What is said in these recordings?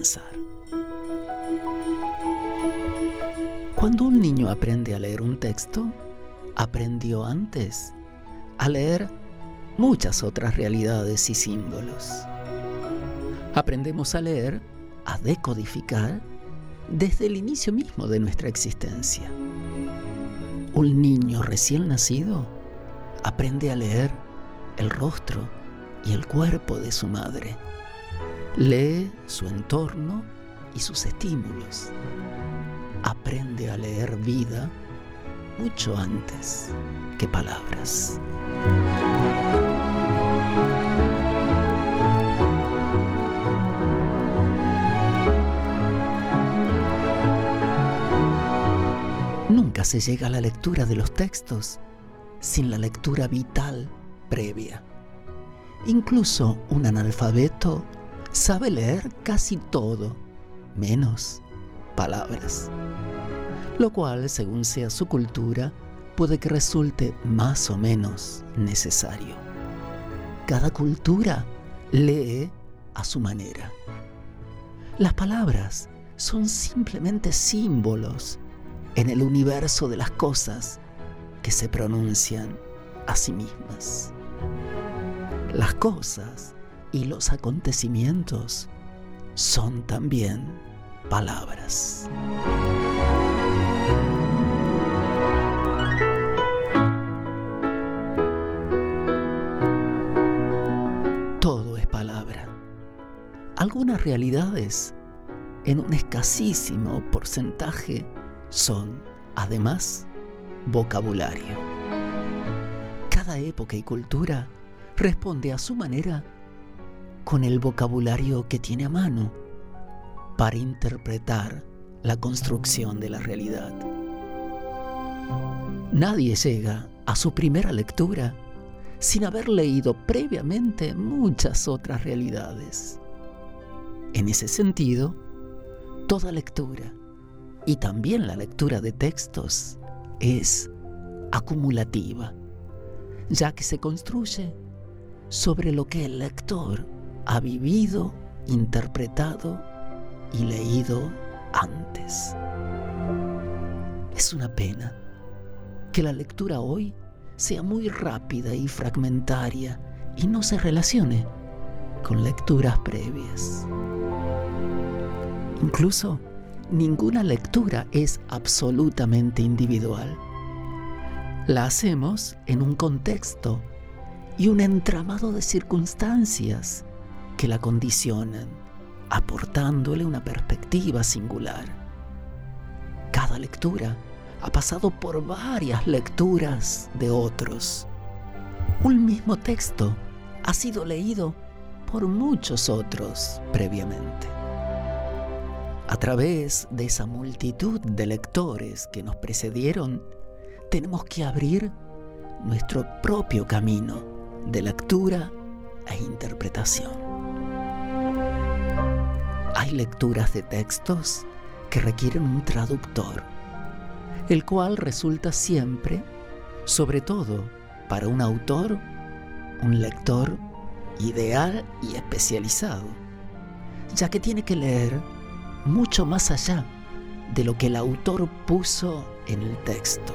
pensar. Cuando un niño aprende a leer un texto, aprendió antes a leer muchas otras realidades y símbolos. Aprendemos a leer, a decodificar, desde el inicio mismo de nuestra existencia. Un niño recién nacido aprende a leer el rostro y el cuerpo de su madre. Lee su entorno y sus estímulos. Aprende a leer vida mucho antes que palabras. Nunca se llega a la lectura de los textos sin la lectura vital previa. Incluso un analfabeto sabe leer casi todo, menos palabras. Lo cual, según sea su cultura, puede que resulte más o menos necesario. Cada cultura lee a su manera. Las palabras son simplemente símbolos en el universo de las cosas que se pronuncian a sí mismas. Las cosas y los acontecimientos son también palabras. Todo es palabra. Algunas realidades, en un escasísimo porcentaje, son, además, vocabulario. Cada época y cultura responde a su manera con el vocabulario que tiene a mano para interpretar la construcción de la realidad. Nadie llega a su primera lectura sin haber leído previamente muchas otras realidades. En ese sentido, toda lectura, y también la lectura de textos, es acumulativa, ya que se construye sobre lo que el lector ha vivido, interpretado y leído antes. Es una pena que la lectura hoy sea muy rápida y fragmentaria y no se relacione con lecturas previas. Incluso, ninguna lectura es absolutamente individual. La hacemos en un contexto y un entramado de circunstancias que la condicionan, aportándole una perspectiva singular. Cada lectura ha pasado por varias lecturas de otros. Un mismo texto ha sido leído por muchos otros previamente. A través de esa multitud de lectores que nos precedieron, tenemos que abrir nuestro propio camino de lectura e interpretación. Hay lecturas de textos que requieren un traductor, el cual resulta siempre, sobre todo para un autor, un lector ideal y especializado, ya que tiene que leer mucho más allá de lo que el autor puso en el texto.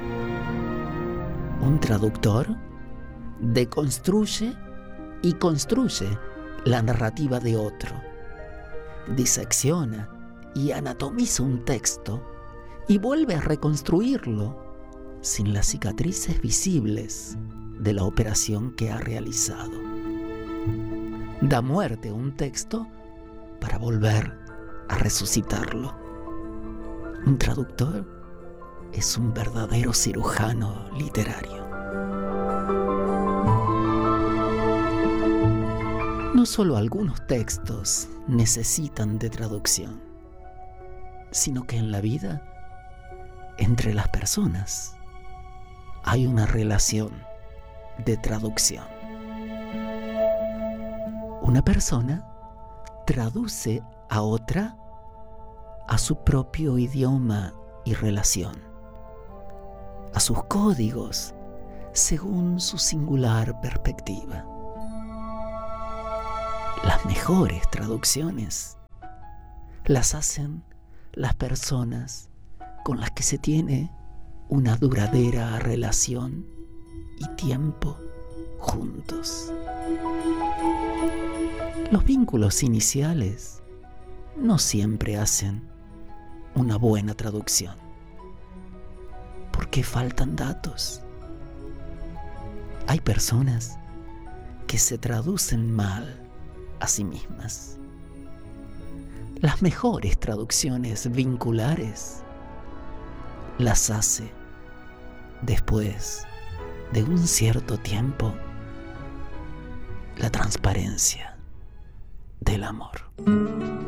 Un traductor deconstruye y construye la narrativa de otro, disecciona y anatomiza un texto y vuelve a reconstruirlo sin las cicatrices visibles de la operación que ha realizado. Da muerte a un texto para volver a resucitarlo. Un traductor es un verdadero cirujano literario. No solo algunos textos necesitan de traducción, sino que en la vida, entre las personas, hay una relación de traducción. Una persona traduce a otra a su propio idioma y relación, a sus códigos, según su singular perspectiva. Las mejores traducciones las hacen las personas con las que se tiene una duradera relación y tiempo juntos. Los vínculos iniciales no siempre hacen una buena traducción, porque faltan datos. Hay personas que se traducen mal a sí mismas. Las mejores traducciones vinculares las hace después de un cierto tiempo la transparencia del amor.